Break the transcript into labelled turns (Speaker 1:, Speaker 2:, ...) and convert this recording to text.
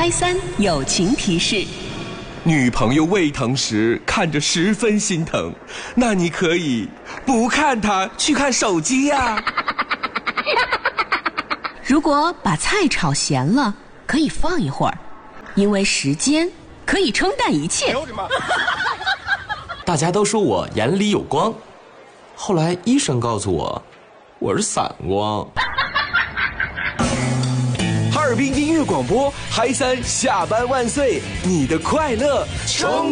Speaker 1: 嗨3友情提示：
Speaker 2: 女朋友胃疼时看着十分心疼，那你可以不看她，去看手机呀。
Speaker 1: 如果把菜炒咸了，可以放一会儿，因为时间可以冲淡一切。
Speaker 3: 大家都说我眼里有光，后来医生告诉我，我是散光。
Speaker 2: 哈尔滨音乐广播，嗨3下班万岁，你的快乐充